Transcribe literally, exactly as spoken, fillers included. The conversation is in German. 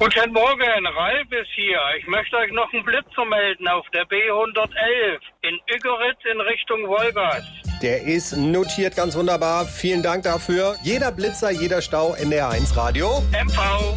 Guten Morgen, Ralf ist hier. Ich möchte euch noch einen Blitzer melden auf der B hundertelf in Uegeritz in Richtung Wolgast. Der ist notiert, ganz wunderbar. Vielen Dank dafür. Jeder Blitzer, jeder Stau, N D R eins Radio. M V.